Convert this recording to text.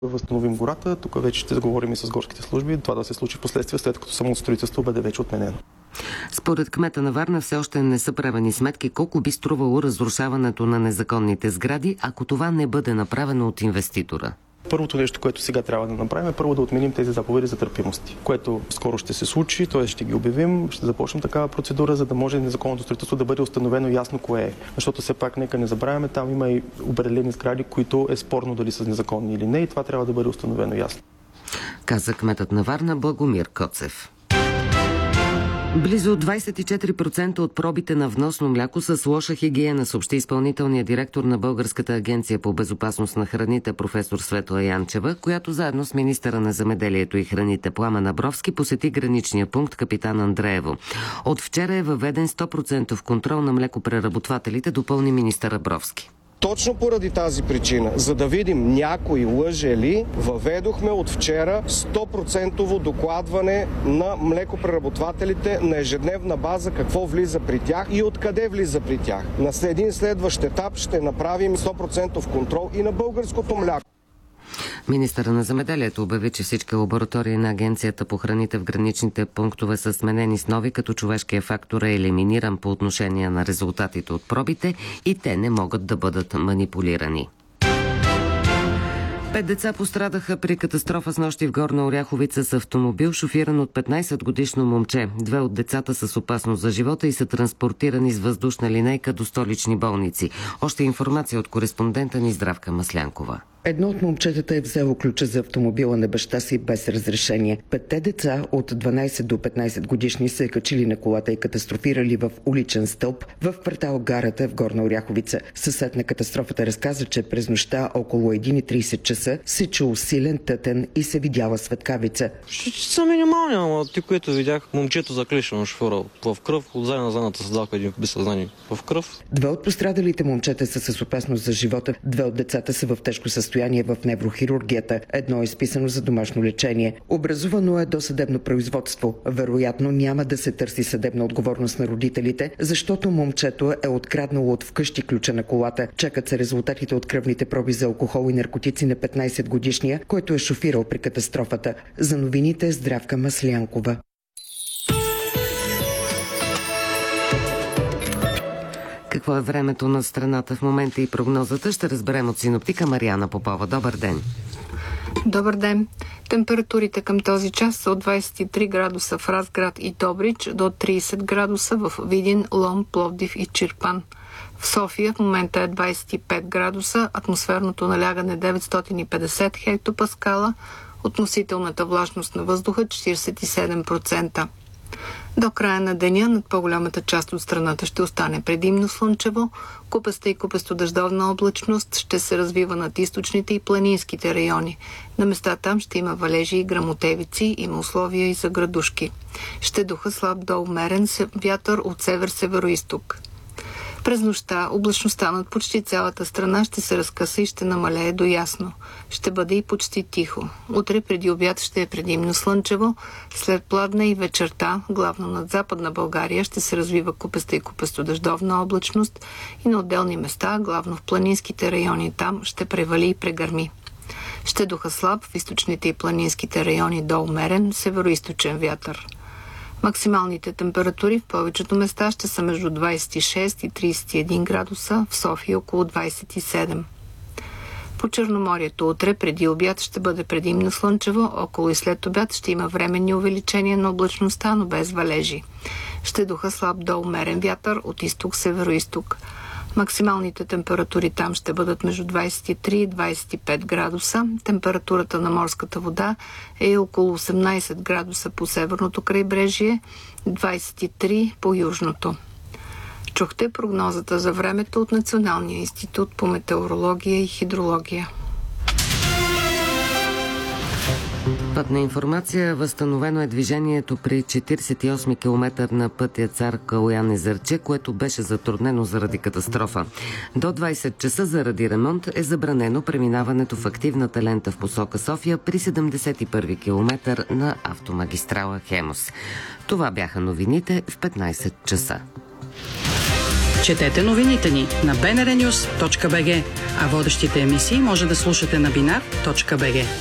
Възстановим гората, тук вече ще заговорим и с горските служби, това да се случи в последствие, след като самото строителство бъде вече отменено. Според кмета на Варна все още не са правени сметки колко би струвало разрушаването на незаконните сгради, ако това не бъде направено от инвеститора. Първото нещо, което сега трябва да направим, е първо да отменим тези заповеди за търпимости, което скоро ще се случи, т.е. ще ги обявим, ще започнем такава процедура, за да може незаконното строителство да бъде установено ясно кое е. Защото все пак нека не забравяме, там има и определени сгради, които е спорно дали са незаконни или не, и това трябва да бъде установено ясно. Каза кметът на Варна Благомир Коцев. Близо 24% от пробите на вносно мляко са с лоша хигиена, съобщи изпълнителният директор на Българската агенция по безопасност на храните професор Светла Янчева, която заедно с министъра на земеделието и храните Пламен Абровски посети граничния пункт Капитан Андреево. От вчера е въведен 100% контрол на млекопреработвателите, допълни министър Абровски. Точно поради тази причина, за да видим някой лъже ли, въведохме от вчера 100% докладване на млекопреработвателите на ежедневна база какво влиза при тях и откъде влиза при тях. На един следващ етап ще направим 100% контрол и на българското мляко. Министъра на земеделието обяви, че всички лаборатории на Агенцията по храните в граничните пунктове са сменени с нови, като човешкият фактор е елиминиран по отношение на резултатите от пробите и те не могат да бъдат манипулирани. 5 деца пострадаха при катастрофа снощи в Горна Оряховица с автомобил, шофиран от 15-годишно момче. 2 от децата са с опасност за живота и са транспортирани с въздушна линейка до столични болници. Още информация от кореспондента ни Здравка Маслянкова. Едно от момчетата е взело ключа за автомобила на баща си без разрешение. 5 деца от 12 до 15 годишни се качили на колата и катастрофирали в уличен стълб в квартал Гарата в Горна Оряховица. Съсед на катастрофата разказа, че през нощта около 1:30 часа се чул силен тътен и се видяла светкавица. Ще са минимални, ама ти, което видях, момчето заклешено шофьора в кръв, отзади на задната седалка един без съзнание в кръв. 2 от пострадалите момчета са с опасност за живота. 2 от децата са в тежко състояние в неврохирургията. Едно е изписано за домашно лечение. Образувано е досъдебно производство. Вероятно няма да се търси съдебна отговорност на родителите, защото момчето е откраднало от вкъщи ключа на колата. Чакат се резултатите от кръвните проби за алкохол и наркотици на 15-годишния, който е шофирал при катастрофата. За новините Здравка Маслянкова. Какво е времето на страната в момента и прогнозата, ще разберем от синоптика Мариана Попова. Добър ден! Добър ден! Температурите към този час са от 23 градуса в Разград и Добрич до 30 градуса в Видин, Лом, Пловдив и Чирпан. В София в момента е 25 градуса, атмосферното налягане 950 хектопаскала, относителната влажност на въздуха 47%. До края на деня над по-голямата част от страната ще остане предимно слънчево, купеста и купесто-дъждовна облачност ще се развива над източните и планинските райони. На места там ще има валежи и гръмотевици, има условия и за градушки. Ще духа слаб до умерен вятър от север-североизток. През нощта облачността над почти цялата страна ще се разкъса и ще намалее до ясно. Ще бъде и почти тихо. Утре преди обяд ще е предимно слънчево, след пладне и вечерта, главно над Западна България, ще се развива купеста и купесто-дъждовна облачност и на отделни места, главно в планинските райони, там ще превали и прегърми. Ще духа слаб в източните и планинските райони до умерен североизточен вятър. Максималните температури в повечето места ще са между 26 и 31 градуса, в София около 27. По Черноморието утре преди обяд ще бъде предимно слънчево, около и след обяд ще има временни увеличения на облачността, но без валежи. Ще духа слаб до умерен вятър от изток-североизток. Максималните температури там ще бъдат между 23 и 25 градуса. Температурата на морската вода е около 18 градуса по северното крайбрежие, 23 по южното. Чухте прогнозата за времето от Националния институт по метеорология и хидрология. Пътна информация. Възстановено е движението при 48 км на пътя Цар Калоян Езерче, което беше затруднено заради катастрофа. До 20 часа заради ремонт е забранено преминаването в активната лента в посока София при 71 км на автомагистрала Хемус. Това бяха новините в 15 часа. Четете новините ни на bnrnews.bg, а водещите емисии може да слушате на binar.bg.